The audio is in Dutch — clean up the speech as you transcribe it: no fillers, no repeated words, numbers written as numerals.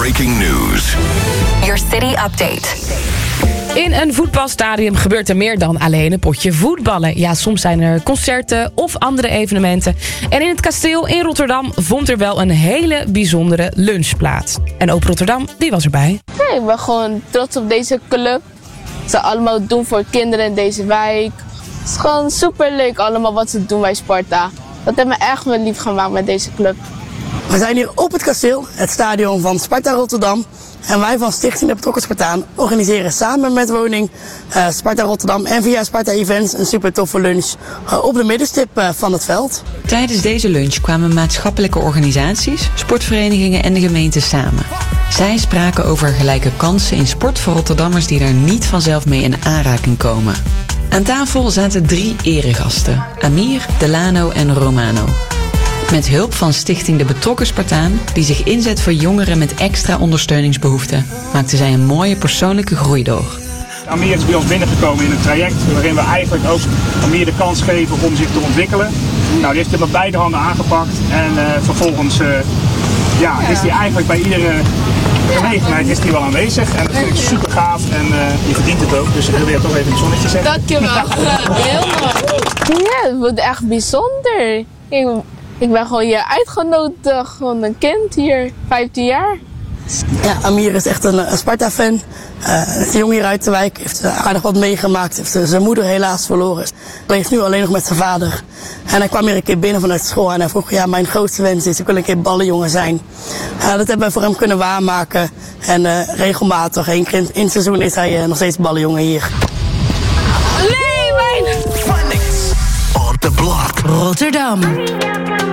breaking news. Your city update. In een voetbalstadion gebeurt er meer dan alleen een potje voetballen. Ja, soms zijn er concerten of andere evenementen. En in het kasteel in Rotterdam vond er wel een hele bijzondere lunch plaats. En Open Rotterdam, die was erbij. Ja, ik ben gewoon trots op deze club. Ze allemaal doen voor kinderen in deze wijk. Het is gewoon superleuk allemaal wat ze doen bij Sparta. Dat heeft me echt wel lief gemaakt met deze club. We zijn hier op het kasteel, het stadion van Sparta Rotterdam. En wij van Stichting De Betrokken Spartaan organiseren samen met Woning Sparta Rotterdam en via Sparta Events een super toffe lunch op de middenstip van het veld. Tijdens deze lunch kwamen maatschappelijke organisaties, sportverenigingen en de gemeente samen. Zij spraken over gelijke kansen in sport voor Rotterdammers die er niet vanzelf mee in aanraking komen. Aan tafel zaten 3 eregasten: Amir, Delano en Romano. Met hulp van Stichting De Betrokken Spartaan, die zich inzet voor jongeren met extra ondersteuningsbehoeften, maakten zij een mooie persoonlijke groei door. Amir is bij ons binnengekomen in een traject waarin we eigenlijk ook Amir de kans geven om zich te ontwikkelen. Nou, die heeft het met beide handen aangepakt en vervolgens is hij eigenlijk bij iedere gelegenheid is hij wel aanwezig. En dat vind ik super gaaf en je verdient het ook, dus ik wil je toch even in het zonnetje zetten. Dankjewel. Heel mooi. Ja, het wordt echt bijzonder. Ik ben gewoon hier uitgenodigd, gewoon een kind hier, 15 jaar. Ja, Amir is echt een Sparta-fan. Een jongen hier uit de wijk, heeft aardig wat meegemaakt. Heeft zijn moeder helaas verloren. Hij leeft nu alleen nog met zijn vader. En hij kwam hier een keer binnen vanuit school en hij vroeg, ja, mijn grootste wens is, ik wil een keer ballenjongen zijn. Dat hebben wij voor hem kunnen waarmaken. En regelmatig, 1 keer in het seizoen is hij nog steeds ballenjongen hier. Nee, mijn... On the block. Rotterdam.